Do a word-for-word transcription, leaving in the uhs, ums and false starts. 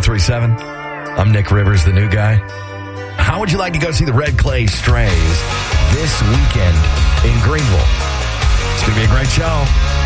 three seven. I'm Nick Rivers, the new guy. How would you like to go see the Red Clay Strays this weekend in Greenville? It's going to be a great show.